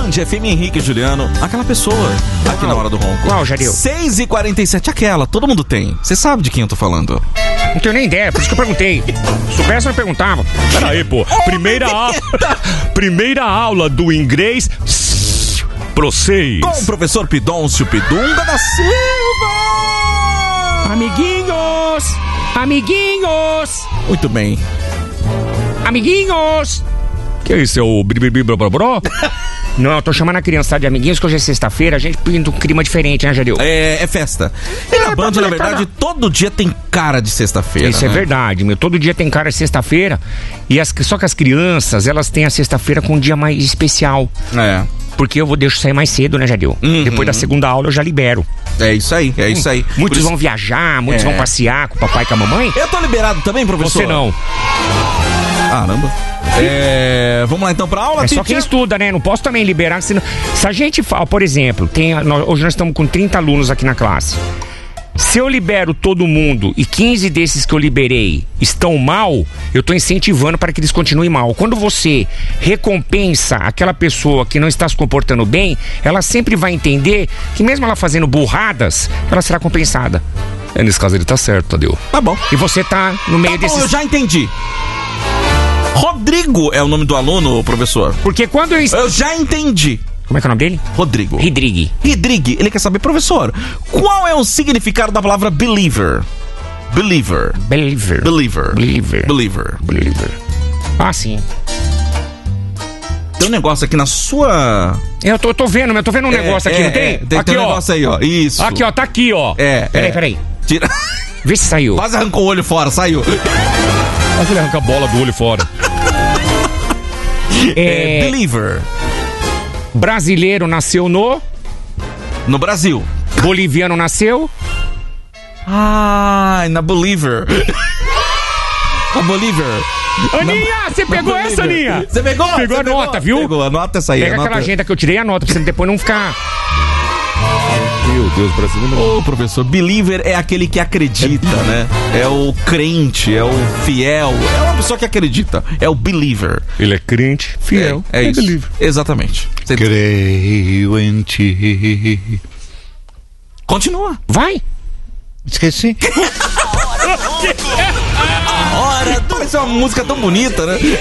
Band FM, Henrique e Juliano, aquela pessoa aqui na hora do ronco. Qual, Jadeu? 6h47, aquela, todo mundo tem. Você sabe de quem eu tô falando? Não tenho nem ideia, por isso que eu perguntei. Se soubesse, eu não perguntava. Peraí, pô. Primeira aula do inglês pro 6. Com o professor Pidôncio Pidunga da Silva. Amiguinhos! Muito bem. Amiguinhos! Que isso, é o bro? Não, eu tô chamando a criançada de amiguinhos, que hoje é sexta-feira, a gente pinta um clima diferente, né, Jadeu? É festa. E na Band, na verdade, todo dia tem cara de sexta-feira. Isso, né? É verdade, meu. Todo dia tem cara de sexta-feira. Só que as crianças, elas têm a sexta-feira com um dia mais especial. É. Porque eu deixo sair mais cedo, né, Jadeu? Depois da segunda aula eu já libero. É isso aí, é isso aí. Muitos vão viajar, muitos vão passear com o papai e com a mamãe. Eu tô liberado também, professor? Você não. Caramba. Vamos lá então pra aula, É só quem estuda, né? Não posso também liberar. Se a gente fala, por exemplo, hoje nós estamos com 30 alunos aqui na classe. Se eu libero todo mundo e 15 desses que eu liberei estão mal, eu estou incentivando para que eles continuem mal. Quando você recompensa aquela pessoa que não está se comportando bem, ela sempre vai entender que mesmo ela fazendo burradas, ela será compensada. Nesse caso ele tá certo, Tadeu. Tá bom. E você tá no meio desses... eu já entendi. Rodrigo é o nome do aluno, professor. Porque quando eu já entendi. Como é que é o nome dele? Rodrigo. Ridrig. Ele quer saber, professor, qual é o significado da palavra believer? Believer. Ah, sim. Tem um negócio aqui na sua... Eu tô vendo um negócio aqui, não tem? Tem aqui, um negócio aí, ó. Isso. Aqui, ó, tá aqui, ó. Peraí. Tira. Vê se saiu. Quase arrancou o olho fora, saiu. Quase ele arranca a bola do olho fora. Believer. Brasileiro nasceu no Brasil. Boliviano nasceu na Believer. A Believer. Aninha, você pegou essa, Aninha? Você pegou? Pegou a nota, viu? Pegou, anota essa aí. Pega aquela agenda que eu tirei, anota, pra você depois não ficar... Meu Deus, brasileiro. Ô, professor, believer é aquele que acredita, né? É o crente, é o fiel. É uma pessoa que acredita. É o believer. Ele é crente, fiel. É isso. Believer. Exatamente. Creio em ti. Continua. Vai. Esqueci. A hora do... Isso é uma música tão bonita, né?